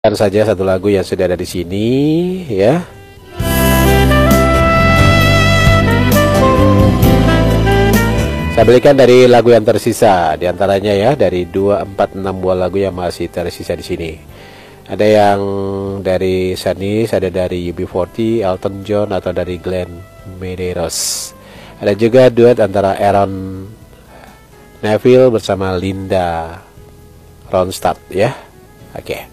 Saja satu lagu yang sudah ada di sini ya. Saya berikan dari lagu yang tersisa diantaranya ya, dari 2, 4, 6 buah lagu yang masih tersisa di sini. Ada yang dari Shanice, ada dari UB40, Elton John atau dari Glenn Medeiros. Ada juga duet antara Aaron Neville bersama Linda Ronstadt ya. Oke.